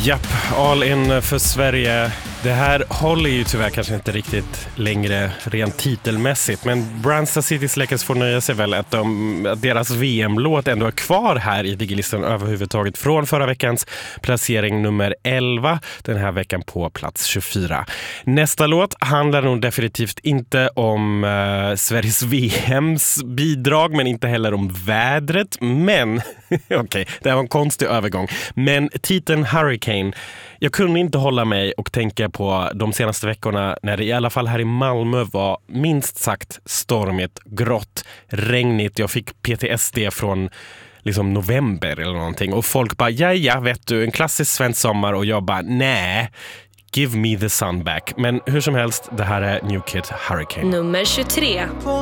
Japp, all in för Sverige. Det här håller ju tyvärr kanske inte riktigt längre rent titelmässigt, men Brandsta Citys Lakers får nöja sig väl att deras VM-låt ändå är kvar här i Digilistan överhuvudtaget från förra veckans placering nummer 11, den här veckan på plats 24. Nästa låt handlar nog definitivt inte om Sveriges VMs bidrag, men inte heller om vädret, men okej, det var en konstig övergång. Men titeln Hurricane, jag kunde inte hålla mig och tänka på de senaste veckorna när det i alla fall här i Malmö var minst sagt stormigt, grått, regnigt. Jag fick PTSD från liksom november eller någonting. Och folk bara, ja vet du, en klassisk svensk sommar. Och jag bara, nej, give me the sun back. Men hur som helst, det här är New Kid Hurricane. Nummer 23.